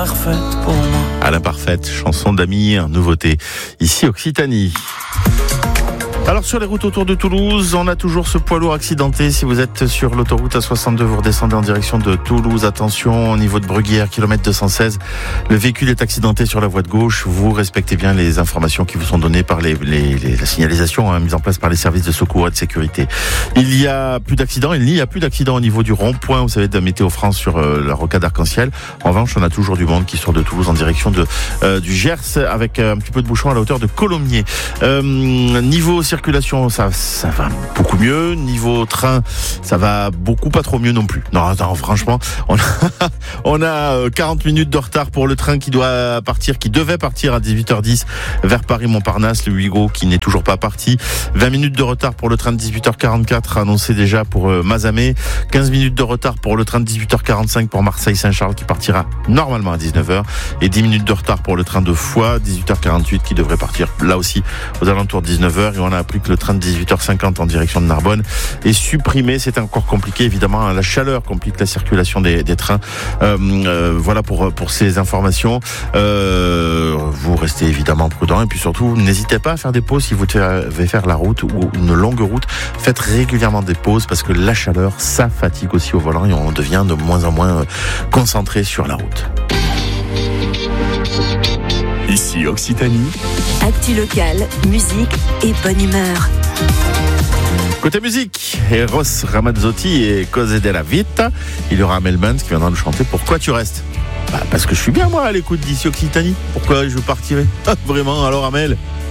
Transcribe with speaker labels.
Speaker 1: Parfaite pour moi.
Speaker 2: À l'imparfaite, chanson d'Amir, nouveauté ici Occitanie. Alors sur les routes autour de Toulouse, on a toujours ce poids lourd accidenté. Si vous êtes sur l'autoroute A62, vous redescendez en direction de Toulouse. Attention, au niveau de Bruguière, kilomètre 216. Le véhicule est accidenté sur la voie de gauche. Vous respectez bien les informations qui vous sont données par la signalisation mise en place par les services de secours et de sécurité. Il n'y a plus d'accident au niveau du rond-point, vous savez, de Météo France sur la rocade Arc-en-Ciel. En revanche, on a toujours du monde qui sort de Toulouse en direction du Gers avec un petit peu de bouchon à la hauteur de Colomiers. Niveau circulation, ça va beaucoup mieux. Niveau train, ça va pas trop mieux non plus. Non, franchement, on a 40 minutes de retard pour le train qui devait partir à 18h10 vers Paris-Montparnasse, le Ouigo qui n'est toujours pas parti. 20 minutes de retard pour le train de 18h44 annoncé déjà pour Mazamet. 15 minutes de retard pour le train de 18h45 pour Marseille-Saint-Charles qui partira normalement à 19h. Et 10 minutes de retard pour le train de Foix, 18h48 qui devrait partir là aussi aux alentours de 19h. Et on a appris que le train de 18h50 en direction de Narbonne est supprimé. C'est encore compliqué évidemment. La chaleur complique la circulation des trains. Voilà pour ces informations. Vous restez évidemment prudent et puis surtout n'hésitez pas à faire des pauses si vous devez faire la route ou une longue route. Faites régulièrement des pauses parce que la chaleur ça fatigue aussi au volant et on devient de moins en moins concentré sur la route.
Speaker 3: Ici Occitanie.
Speaker 4: Actu locale, musique et bonne humeur.
Speaker 2: Côté musique, Eros Ramazzotti et Cose della Vita. Il y aura Amel Bent qui viendra nous chanter Pourquoi tu restes. Parce que je suis bien moi à l'écoute d'ici Occitanie. Pourquoi je partirai? Vraiment, alors Amel?